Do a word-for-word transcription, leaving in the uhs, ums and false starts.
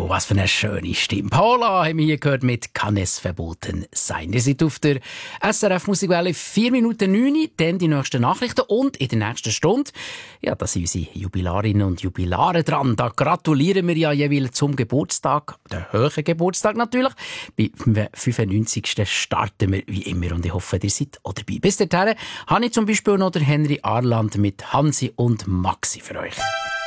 Oh, was für eine schöne Stimme. Paula haben wir hier gehört mit «Kann es verboten sein». Ihr seid auf der S R F Musikwelle vier Minuten neun, dann die nächsten Nachrichten und in der nächsten Stunde, ja, da sind unsere Jubilarinnen und Jubilare dran. Da gratulieren wir ja jeweils zum Geburtstag, der hohen Geburtstag natürlich. Beim fünfundneunzigsten starten wir wie immer und ich hoffe, ihr seid auch dabei. Bis dahin habe ich zum Beispiel noch den Henry Arland mit Hansi und Maxi für euch.